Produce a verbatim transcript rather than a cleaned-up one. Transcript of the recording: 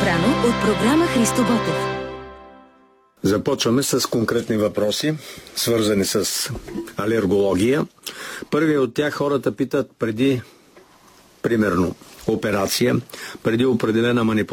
по-рано от програма Христо Ботев. Започваме с конкретни въпроси, свързани с алергология. Първият от тях хората питат преди, примерно, операция, преди определена манипулация,